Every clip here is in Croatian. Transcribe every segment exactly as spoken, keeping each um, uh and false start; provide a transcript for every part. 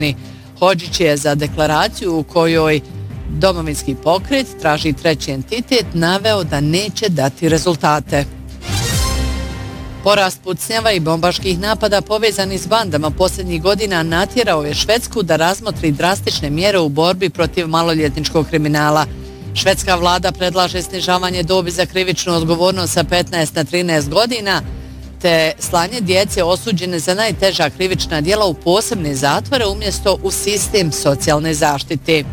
Hodžić je za deklaraciju u kojoj Domovinski pokret traži treći entitet naveo da neće dati rezultate. Porast pucnjava i bombaških napada povezani s bandama posljednjih godina natjerao je Švedsku da razmotri drastične mjere u borbi protiv maloljetničkog kriminala. Švedska vlada predlaže snižavanje dobi za krivičnu odgovornost sa petnaest na trinaest godina, te slanje djece osuđene za najteža krivična djela u posebne zatvore umjesto u sistem socijalne zaštite.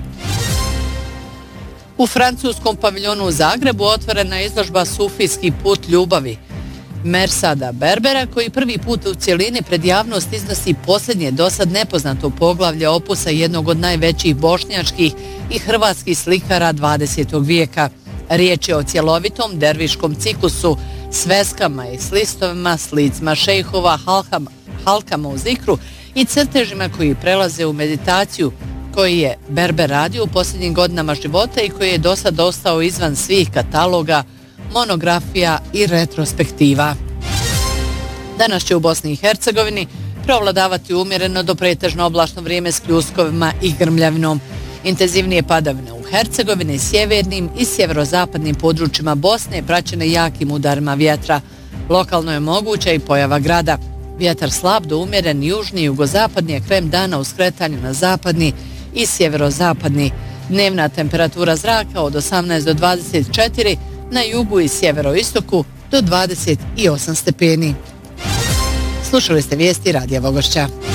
U francuskom paviljonu u Zagrebu otvorena je izložba Sufijski put ljubavi Mersada Berbera, koji prvi put u cjelini pred javnost iznosi posljednje dosad nepoznato poglavlje opusa jednog od najvećih bošnjačkih i hrvatskih slikara dvadesetog vijeka. Riječ je o cjelovitom derviškom ciklusu s veskama i s listovima, s licima šejhova, halkama, halkama u zikru i crtežima koji prelaze u meditaciju, koji je Berber radio u posljednjim godinama života i koji je dosad ostao izvan svih kataloga, monografija i retrospektiva. Danas će u Bosni i Hercegovini preovladavati umjereno do pretežno oblačno vrijeme s pljuskovima i grmljavinom. Intenzivnije padavine u Hercegovini, sjevernim i sjeverozapadnim područjima Bosne praćene jakim udarima vjetra. Lokalno je moguća i pojava grada. Vjetar slab do umjeren južni i jugozapadni je krajem dana u skretanju na zapadni i sjeverozapadni. Dnevna temperatura zraka od osamnaest do dvadeset četiri, na jugu i sjeveroistoku do dvadeset osam stepeni. Slušali ste vijesti Radija Vogošća.